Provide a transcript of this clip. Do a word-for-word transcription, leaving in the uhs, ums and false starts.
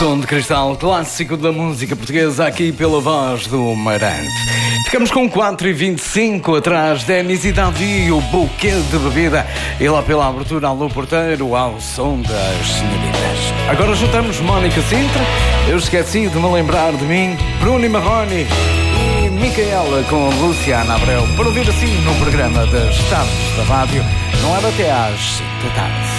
Som de cristal clássico da música portuguesa aqui pela voz do Marante. Ficamos com quatro e vinte e cinco atrás Denis e Davi, o buquê de bebida. E lá pela abertura ao porteiro ao som das senhoritas. Agora juntamos Mónica Sintra, Eu Esqueci de Me Lembrar de Mim, Bruno e Marrone e Micaela com Luciana Abreu. Para ouvir assim no programa das tardes da rádio, não era até às cinco da tarde.